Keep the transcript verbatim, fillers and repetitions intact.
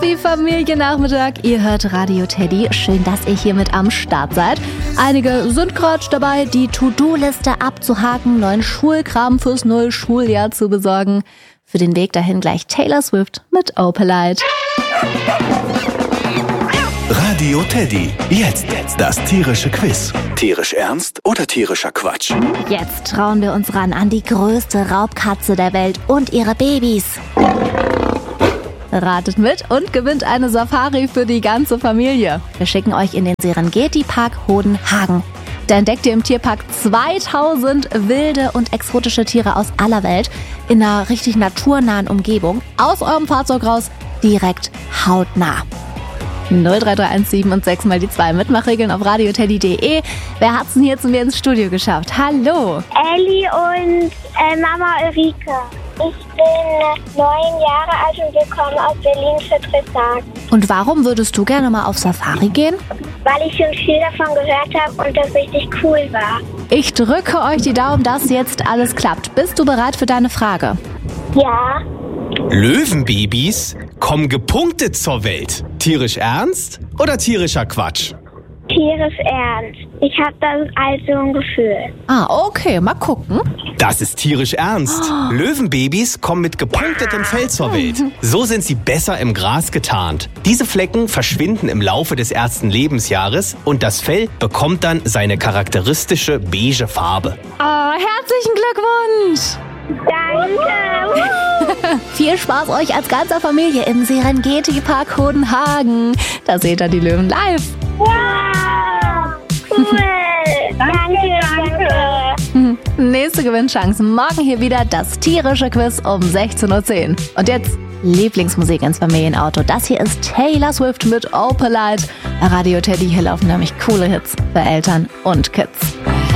Teddy Familiennachmittag. Ihr hört Radio Teddy. Schön, dass ihr hier mit am Start seid. Einige sind gerade dabei, die To-Do-Liste abzuhaken, neuen Schulkram fürs neue Schuljahr zu besorgen. Für den Weg dahin gleich Taylor Swift mit Opalite. Radio Teddy. Jetzt das tierische Quiz. Tierisch ernst oder tierischer Quatsch? Jetzt trauen wir uns ran an die größte Raubkatze der Welt und ihre Babys. Ratet mit und gewinnt eine Safari für die ganze Familie. Wir schicken euch in den Serengeti-Park Hodenhagen. Da entdeckt ihr im Tierpark zweitausend wilde und exotische Tiere aus aller Welt in einer richtig naturnahen Umgebung. Aus eurem Fahrzeug raus, direkt hautnah. null drei drei eins sieben und sechs mal die zwei. Mitmachregeln auf radioteddy punkt de. Wer hat's denn hier zu mir ins Studio geschafft? Hallo. Elli und äh, Mama Ulrike. Ich bin neun Jahre alt und wir kommen aus Berlin für Dressagen. Und warum würdest du gerne mal auf Safari gehen? Weil ich schon viel davon gehört habe und das richtig cool war. Ich drücke euch die Daumen, dass jetzt alles klappt. Bist du bereit für deine Frage? Ja. Löwenbabys kommen gepunktet zur Welt. Tierisch ernst oder tierischer Quatsch? Tierisch ernst. Ich habe das also ein Gefühl. Ah, okay, mal gucken. Das ist tierisch ernst. Oh. Löwenbabys kommen mit gepunktetem Fell zur Welt. So sind sie besser im Gras getarnt. Diese Flecken verschwinden im Laufe des ersten Lebensjahres und das Fell bekommt dann seine charakteristische beige Farbe. Oh, herzlichen Glückwunsch! Danke! Viel Spaß euch als ganzer Familie im Serengeti-Park Hodenhagen. Da seht ihr die Löwen live. Wow! Cool! Danke, danke! Nächste Gewinnchance morgen hier wieder das tierische Quiz um sechzehn Uhr zehn. Und jetzt Lieblingsmusik ins Familienauto. Das hier ist Taylor Swift mit Opalite. Radio Teddy, hier laufen nämlich coole Hits für Eltern und Kids.